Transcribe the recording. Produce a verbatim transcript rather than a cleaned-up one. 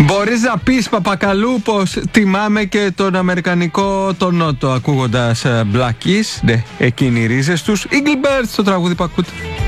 Μπορείς να πεις, Παπακαλού, πως τιμάμε και τον αμερικανικό τον Νότο ακούγοντας Black Keys, ναι, εκείνοι οι ρίζες τους. Eagle Birds, το τραγούδι που ακούτε.